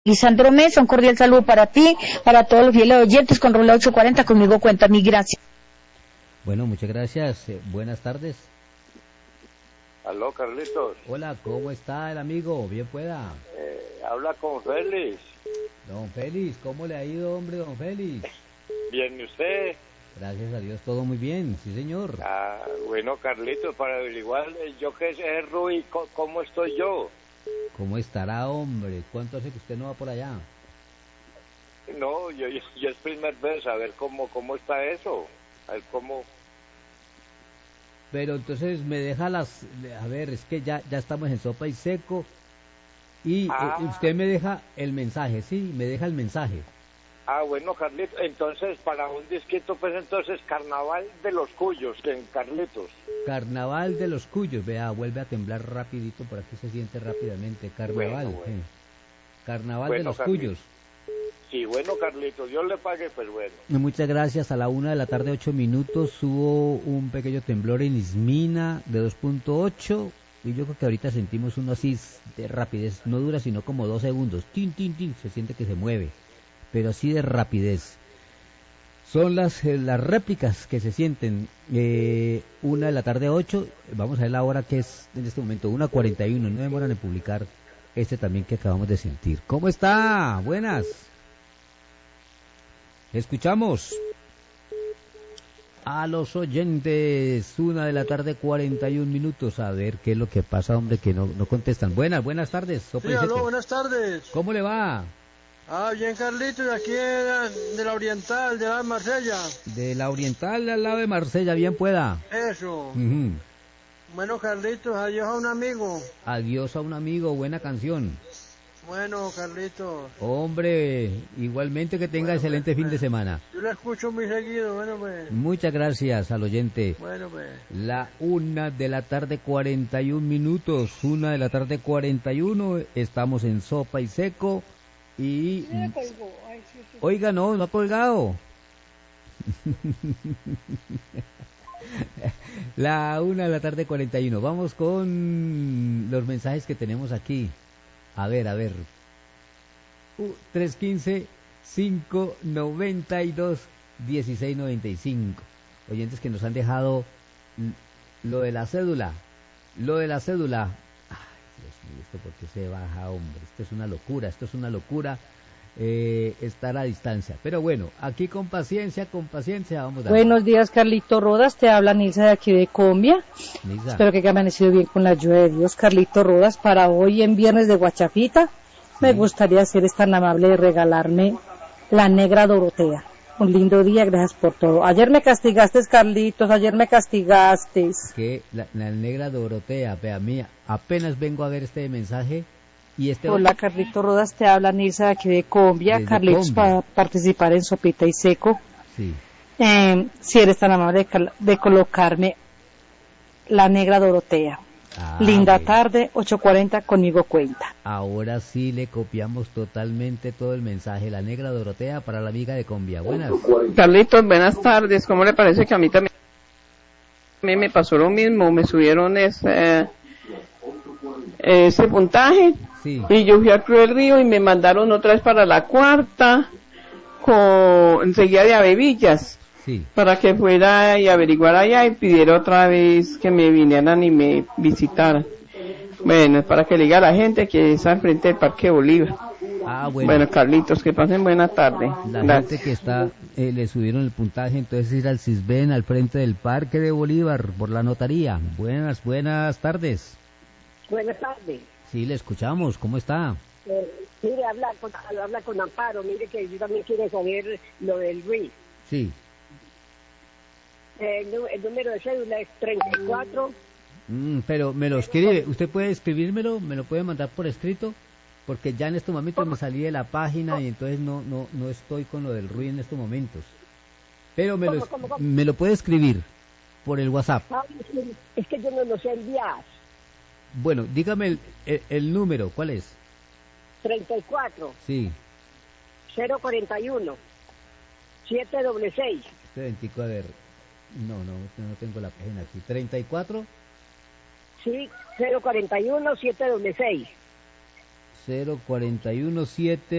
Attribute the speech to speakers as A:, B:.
A: Lisandro Mesa, un cordial saludo para ti, para todos los fieles oyentes con Rola 840, conmigo cuenta, mi gracias.
B: Bueno, muchas gracias, buenas tardes.
C: Aló, Carlitos.
B: Hola, ¿cómo está el amigo? Bien pueda.
C: Habla con Félix.
B: Don Félix, ¿cómo le ha ido, hombre, don Félix?
C: Bien, ¿y usted?
B: Gracias a Dios, todo muy bien, sí señor.
C: Bueno, Carlitos, para averiguar, yo que es Rui, ¿cómo estoy yo?
B: ¿Cómo estará, hombre? ¿Cuánto hace que usted no va por allá?
C: No, yo es primer vez, a ver cómo está eso, a ver cómo...
B: Pero entonces me deja a ver, es que ya estamos en sopa y seco, y usted me deja el mensaje, ¿sí? Me deja el mensaje.
C: Bueno, Carlitos, entonces para un disquito, pues entonces Carnaval de los Cuyos, que en Carlitos.
B: Carnaval de los Cuyos, vea, vuelve a temblar rapidito, por aquí se siente rápidamente, Carnaval,
C: Bueno.
B: Carnaval de los Cuyos.
C: Sí, bueno, Carlitos, Dios le pague, pues bueno.
B: Muchas gracias. A la 1:08 p.m, hubo un pequeño temblor en Ismina de 2.8, y yo creo que ahorita sentimos uno así de rapidez, no dura sino como 2 segundos, tin, tin, tin, se siente que se mueve, pero así de rapidez. Son las réplicas que se sienten, 1:08 p.m, vamos a ver la hora que es en este momento, 1:41 p.m, no demoran en publicar este también que acabamos de sentir. ¿Cómo está? Buenas. Escuchamos a los oyentes, 1:41 p.m, a ver qué es lo que pasa, hombre, que no contestan. Buenas tardes.
D: Sí, aló, buenas tardes.
B: ¿Cómo le va?
D: Bien, Carlitos, aquí de la Oriental, de la Marsella.
B: De la Oriental al lado de Marsella, bien pueda.
D: Eso. Bueno, Carlitos, adiós a un amigo.
B: Adiós a un amigo, buena canción.
D: Bueno, Carlitos.
B: Hombre, igualmente que tenga excelente fin de semana.
D: Yo la escucho muy seguido, bueno pues.
B: Muchas gracias al oyente.
D: Bueno pues.
B: La 1:41 p.m, 1:41 p.m, estamos en sopa y seco y... Oiga, no ha colgado. La 1:41 p.m, vamos con los mensajes que tenemos aquí. A ver. 315-592-1695. Oyentes que nos han dejado lo de la cédula. Ay, Dios mío, ¿esto por qué se baja, hombre? Esto es una locura. Estar a distancia. Pero bueno, aquí con paciencia vamos a...
A: Buenos días, Carlito Rodas, te habla Nilsa de aquí de Colombia.
B: Nilsa.
A: Espero que haya amanecido bien con la ayuda de Dios. Carlito Rodas, para hoy en viernes de Guachafita, me gustaría ser tan amable de regalarme la Negra Dorotea. Un lindo día, gracias por todo. Ayer me castigaste, Carlitos,
B: Que la Negra Dorotea, vea mía, apenas vengo a ver este mensaje. Y
A: Hola, Carlito Rodas, te habla Nilsa de aquí de Colombia. Carlitos, para participar en Sopita y Seco.
B: Sí.
A: Si eres tan amable de colocarme la Negra Dorotea. Linda tarde, 8:40, conmigo cuenta.
B: Ahora sí le copiamos totalmente todo el mensaje. La Negra Dorotea para la amiga de Colombia. Buenas.
E: Carlitos, buenas tardes. ¿Cómo le parece que a mí también me pasó lo mismo? Me subieron ese puntaje.
B: Sí.
E: Y yo fui a Cruz del Río y me mandaron otra vez para la cuarta, enseguida de Avevillas,
B: sí,
E: para que fuera y averiguara allá y pidiera otra vez que me vinieran y me visitaran. Bueno, es para que le diga a la gente que está enfrente del Parque Bolívar. Bueno, Carlitos, que pasen buena tarde.
B: Gente que está, le subieron el puntaje, entonces ir al Cisben, al frente del Parque de Bolívar, por la notaría. Buenas tardes.
F: Buenas tardes.
B: Sí, le escuchamos. ¿Cómo está?
F: Mire, habla con Amparo. Mire que yo también quiero saber lo del RIS.
B: Sí.
F: El número de cédula es 34.
B: Pero me lo escribe. ¿Usted puede escribírmelo? ¿Me lo puede mandar por escrito? Porque ya en estos momentos me salí de la página y entonces no estoy con lo del RIS en estos momentos. Pero me lo puede escribir por el WhatsApp.
F: Es que yo no lo sé enviar.
B: Bueno, dígame el número, ¿cuál es?
F: 34.
B: Sí.
F: 041. 766.
B: 24, a ver. No tengo la página aquí. 34.
F: Sí, 041 766.
B: 041 7